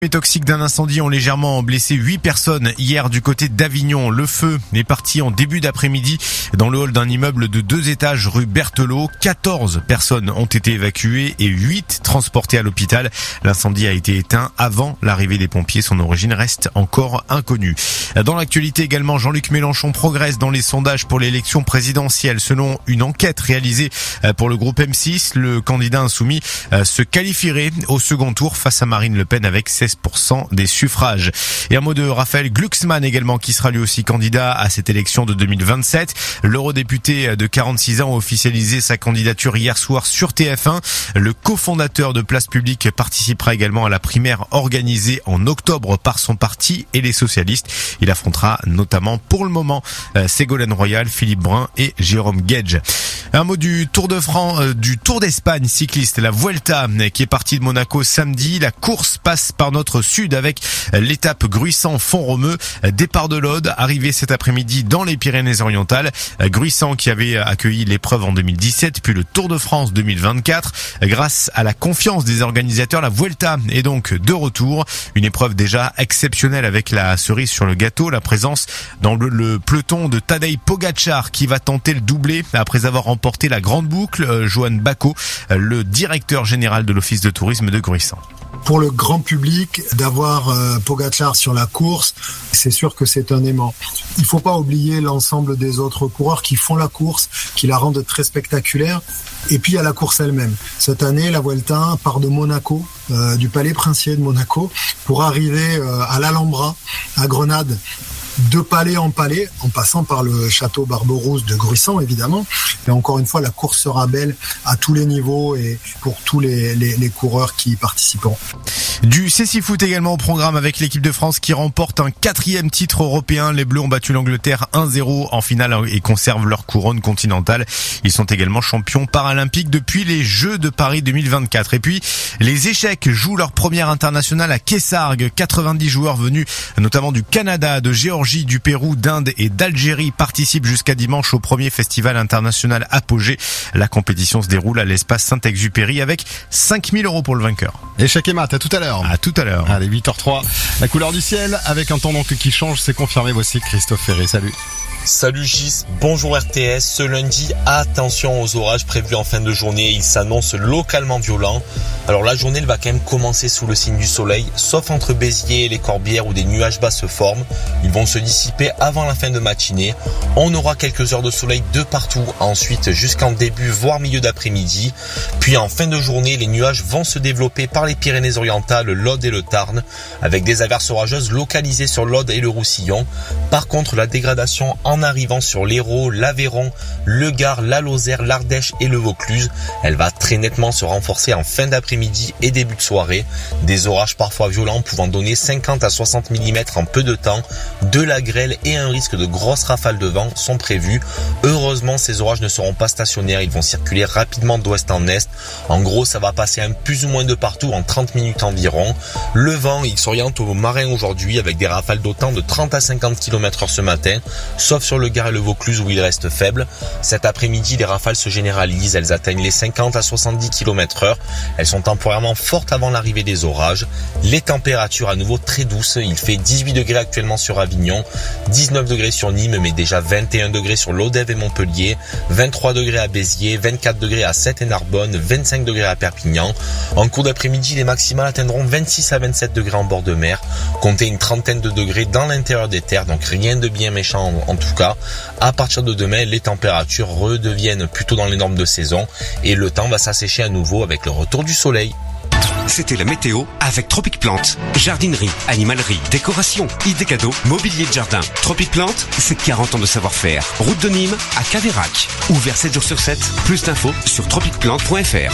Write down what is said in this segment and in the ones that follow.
Les toxiques d'un incendie ont légèrement blessé 8 personnes hier du côté d'Avignon. Le feu est parti en début d'après-midi dans le hall d'un immeuble de 2 étages rue Berthelot. 14 personnes ont été évacuées et 8 transportées à l'hôpital. L'incendie a été éteint avant l'arrivée des pompiers. Son origine reste encore inconnue. Dans l'actualité également, Jean-Luc Mélenchon progresse dans les sondages pour l'élection présidentielle. Selon une enquête réalisée pour le groupe M6, le candidat insoumis se qualifierait au second tour face à Marine Le Pen avec 16% des suffrages. Et un mot de Raphaël Glucksmann également, qui sera lui aussi candidat à cette élection de 2027. L'eurodéputé de 46 ans a officialisé sa candidature hier soir sur TF1. Le cofondateur de Place Publique participera également à la primaire organisée en octobre par son parti et les socialistes. Il affrontera notamment pour le moment Ségolène Royal, Philippe Brun et Jérôme Guedj. Un mot du Tour de France, du Tour d'Espagne cycliste, la Vuelta qui est partie de Monaco samedi. La course passe par notre sud avec l'étape Gruissant-Font-Romeu. Départ de l'Aude, arrivée cet après-midi dans les Pyrénées-Orientales. Gruissant qui avait accueilli l'épreuve en 2017, puis le Tour de France 2024. Grâce à la confiance des organisateurs, la Vuelta est donc de retour. Une épreuve déjà exceptionnelle avec la cerise sur le gâteau, la présence dans le peloton de Tadej Pogačar qui va tenter le doublé après avoir remporté la grande boucle. Johan Bacco, le directeur général de l'office de tourisme de Gruissant. Pour le grand public, d'avoir Pogačar sur la course, c'est sûr que c'est un aimant. Il faut pas oublier l'ensemble des autres coureurs qui font la course, qui la rendent très spectaculaire. Et puis il y a la course elle-même. Cette année, la Vuelta part de Monaco, du palais princier de Monaco, pour arriver à l'Alhambra, à Grenade. De palais en palais, en passant par le château Barberousse de Gruissant, évidemment. Et encore une fois, la course sera belle à tous les niveaux et pour tous les coureurs qui y participeront. Du cécifoot également au programme avec l'équipe de France qui remporte un 4e titre européen. Les Bleus ont battu l'Angleterre 1-0 en finale et conservent leur couronne continentale. Ils sont également champions paralympiques depuis les Jeux de Paris 2024. Et puis, les échecs jouent leur première internationale à Kessargues. 90 joueurs venus notamment du Canada, de Géorgie, du Pérou, d'Inde et d'Algérie participent jusqu'à dimanche au premier festival international Apogée. La compétition se déroule à l'espace Saint-Exupéry avec 5 000 € pour le vainqueur. Échec et maths, à tout à l'heure. À tout à l'heure. Allez, 8h03. La couleur du ciel avec un temps donc qui change, c'est confirmé. Voici Christophe Ferré. Salut. Salut Gis, bonjour RTS. Ce lundi, attention aux orages prévus en fin de journée. Ils s'annoncent localement violents. Alors la journée, elle va quand même commencer sous le signe du soleil, sauf entre Béziers et les Corbières où des nuages bas se forment. Ils vont se dissiper avant la fin de matinée. On aura quelques heures de soleil de partout. Ensuite, jusqu'en début, voire milieu d'après-midi. Puis en fin de journée, les nuages vont se développer par les Pyrénées-Orientales, l'Aude et le Tarn, avec des averses orageuses localisées sur l'Aude et le Roussillon. Par contre, la dégradation en arrivant sur l'Hérault, l'Aveyron, le Gard, la Lozère, l'Ardèche et le Vaucluse. Elle va très nettement se renforcer en fin d'après-midi et début de soirée. Des orages parfois violents pouvant donner 50 à 60 mm en peu de temps. De la grêle et un risque de grosses rafales de vent sont prévus. Heureusement, ces orages ne seront pas stationnaires. Ils vont circuler rapidement d'ouest en est. En gros, ça va passer un plus ou moins de partout en 30 minutes environ. Le vent, il s'oriente au marin aujourd'hui avec des rafales d'autant de 30 à 50 km/h ce matin, sauf sur le Gard et le Vaucluse où il reste faible. Cet après-midi, les rafales se généralisent. Elles atteignent les 50 à 70 km/h. Elles sont temporairement fortes avant l'arrivée des orages. Les températures à nouveau très douces. Il fait 18 degrés actuellement sur Avignon, 19 degrés sur Nîmes, mais déjà 21 degrés sur Lodève et Montpellier, 23 degrés à Béziers, 24 degrés à Sète et Narbonne, 25 degrés à Perpignan. En cours d'après-midi, les maximales atteindront 26 à 27 degrés en bord de mer. Comptez une trentaine de degrés dans l'intérieur des terres, donc rien de bien méchant en tout cas. À partir de demain, les températures redeviennent plutôt dans les normes de saison et le temps va s'assécher à nouveau avec le retour du soleil. C'était la météo avec Tropic Plante. Jardinerie, animalerie, décoration, idées cadeaux, mobilier de jardin. Tropic Plante, c'est 40 ans de savoir-faire. Route de Nîmes à Caveyrac. Ouvert 7 jours sur 7. Plus d'infos sur tropicplante.fr.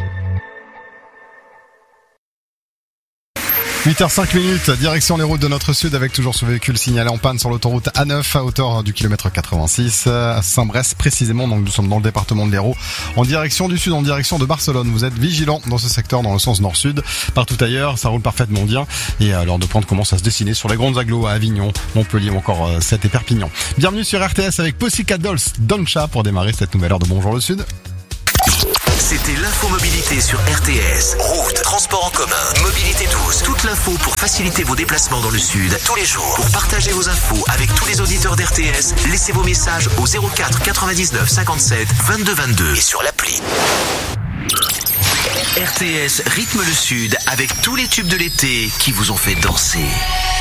8h05, direction les routes de notre sud avec toujours ce véhicule signalé en panne sur l'autoroute A9 à hauteur du kilomètre 86 à Saint-Brest précisément. Donc nous sommes dans le département de l'Hérault en direction du sud, en direction de Barcelone. Vous êtes vigilants dans ce secteur dans le sens nord-sud. Partout ailleurs, ça roule parfaitement bien et l'heure de pointe commence à se dessiner sur les grandes agglos à Avignon, Montpellier ou encore Sète et Perpignan. Bienvenue sur RTS avec Pussycat Dolls, Doncha pour démarrer cette nouvelle heure de Bonjour le Sud. C'était l'infomobilité sur RTS. Route, transport en commun, mobilité douce. Toute l'info pour faciliter vos déplacements dans le sud tous les jours. Pour partager vos infos avec tous les auditeurs d'RTS, laissez vos messages au 04 99 57 22 22 et sur l'appli. RTS rythme le sud avec tous les tubes de l'été qui vous ont fait danser.